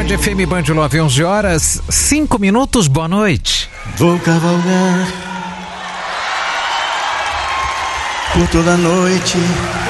Band FM, Band Love, 11 horas, 5 minutos, boa noite. Vou cavalgar por toda a noite